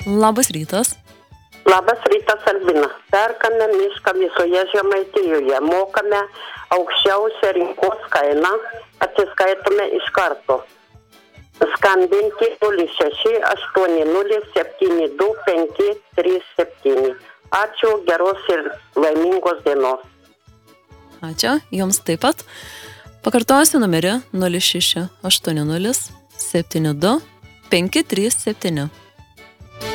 Labas rytas. Labas rytas, Albina. Perkame mišką visoje Žemaitijoje, mokame aukščiausią rinkos kainą, atsiskaitome iš karto. Skambinti 0680725537. Ačiū, geros ir laimingos dienos. Ačiū, jums taip pat. Pakartosiu numerį 0680 72 537.